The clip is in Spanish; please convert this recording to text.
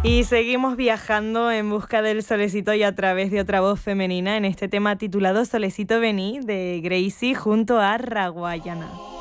Y seguimos viajando en busca del solecito y a través de otra voz femenina en este tema titulado Solecito Vení de Gracie junto a Raguayana.